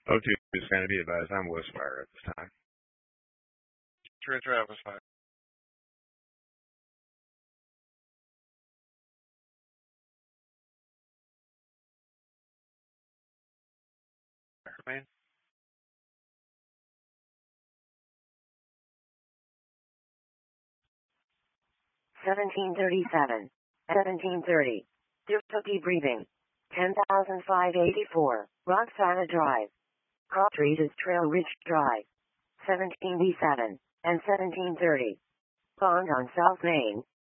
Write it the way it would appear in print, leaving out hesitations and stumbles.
O2 is going to be advised on West Fire at this time. True Travis Fire. Man. 1737. 1730. Difficulty breathing. 10,584. Roxana Drive. Cartridge Trail Ridge Drive. 17B7 and 1730. Bond on South Main.